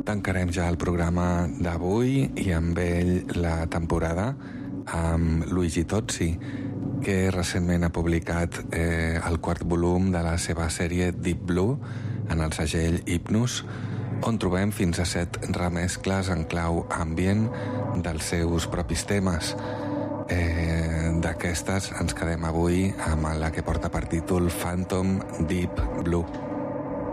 Tancarem ja el programa d'avui i amb ell la temporada amb Luigi Tozzi, que recentment ha publicat el quart volum de la seva sèrie Deep Blue en el segell Hypnus, on trobem fins a 7 remescles en clau ambient dels seus propis temes. D'aquestes ens quedem avui amb la que porta per títol Phantom Deep Blue.